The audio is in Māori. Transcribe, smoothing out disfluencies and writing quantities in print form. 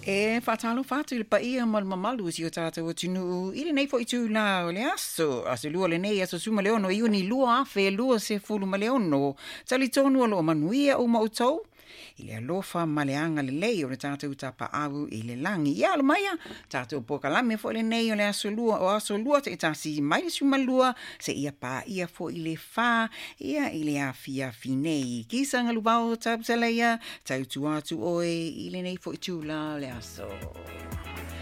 E whatalo whatu le pa ia mal mamalu si o tātou tunu ili nei fo i tū la o le aso a se lua le nei aso suma leono i uni lua afe lua se fulu ma leono tali tonu alo manuia o mautou i le alofa maleanga le lei o le tātou tapa au i le langi ia lo maia tātou pokalame fo le nei o le aso lua o aso lua te itasi mai le suma lua se ia pa ia fo i le fa ia i le afia finei kisa ngalubao tapsala ia tau tuatu oe i le nei fo i tū la le aso.